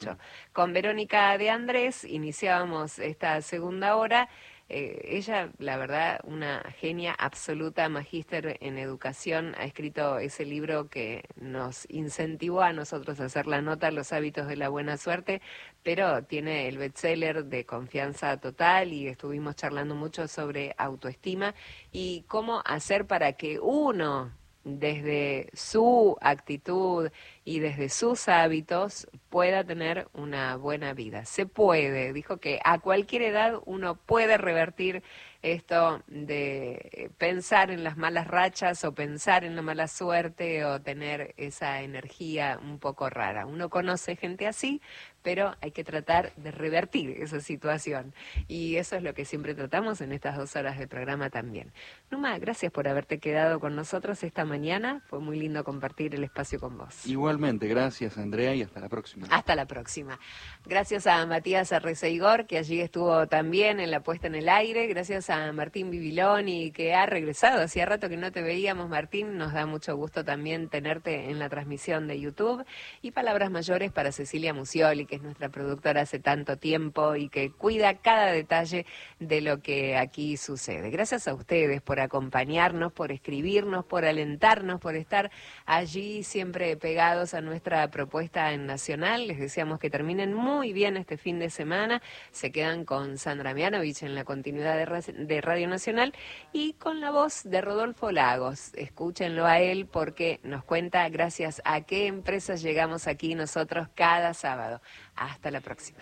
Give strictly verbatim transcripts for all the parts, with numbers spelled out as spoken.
mucho. Con Verónica de Andrés iniciábamos esta segunda hora. Eh, ella, la verdad, una genia absoluta, magíster en educación, ha escrito ese libro que nos incentivó a nosotros a hacer la nota Los hábitos de la buena suerte, pero tiene el bestseller de Confianza Total y estuvimos charlando mucho sobre autoestima y cómo hacer para que uno, desde su actitud y desde sus hábitos, pueda tener una buena vida. Se puede, dijo que a cualquier edad uno puede revertir esto de pensar en las malas rachas o pensar en la mala suerte o tener esa energía un poco rara. Uno conoce gente así, pero hay que tratar de revertir esa situación. Y eso es lo que siempre tratamos en estas dos horas de programa también. Numa, gracias por haberte quedado con nosotros esta mañana. Fue muy lindo compartir el espacio con vos. Igualmente, gracias Andrea y hasta la próxima. Hasta la próxima. Gracias a Matías Arreceigor, que allí estuvo también en la puesta en el aire. Gracias a Martín Bibiloni, que ha regresado. Hacía rato que no te veíamos, Martín. Nos da mucho gusto también tenerte en la transmisión de YouTube. Y palabras mayores para Cecilia Musioli, que es nuestra productora hace tanto tiempo y que cuida cada detalle de lo que aquí sucede. Gracias a ustedes por acompañarnos, por escribirnos, por alentarnos, por estar allí siempre pegados a nuestra propuesta en Nacional. Les deseamos que terminen muy bien este fin de semana. Se quedan con Sandra Mianovich en la continuidad de, de Radio Nacional y con la voz de Rodolfo Lagos. Escúchenlo a él porque nos cuenta gracias a qué empresas llegamos aquí nosotros cada sábado. Hasta la próxima.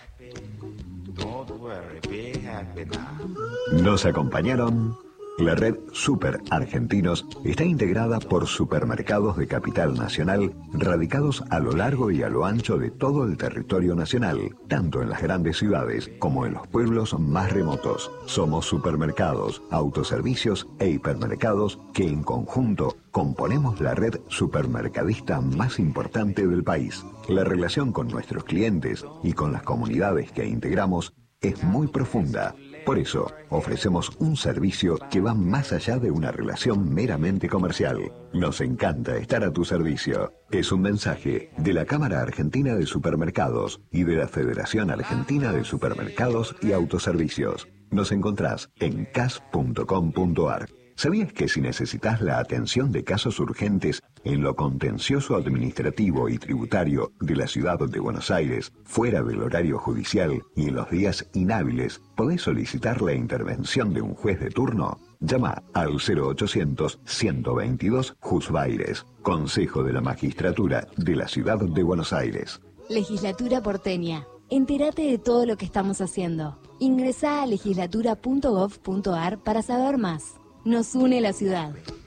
Nos acompañaron. La red Super Argentinos está integrada por supermercados de capital nacional radicados a lo largo y a lo ancho de todo el territorio nacional, tanto en las grandes ciudades como en los pueblos más remotos. Somos supermercados, autoservicios e hipermercados que en conjunto componemos la red supermercadista más importante del país. La relación con nuestros clientes y con las comunidades que integramos es muy profunda. Por eso, ofrecemos un servicio que va más allá de una relación meramente comercial. Nos encanta estar a tu servicio. Es un mensaje de la Cámara Argentina de Supermercados y de la Federación Argentina de Supermercados y Autoservicios. Nos encontrás en c a s punto com punto a r. ¿Sabías que si necesitas la atención de casos urgentes en lo contencioso administrativo y tributario de la ciudad de Buenos Aires, fuera del horario judicial y en los días inhábiles, podés solicitar la intervención de un juez de turno? Llama al cero ochocientos, ciento veintidós, Juzbaires, Consejo de la Magistratura de la ciudad de Buenos Aires. Legislatura porteña. Entérate de todo lo que estamos haciendo. Ingresá a legislatura punto gov punto a r para saber más. Nos une la ciudad.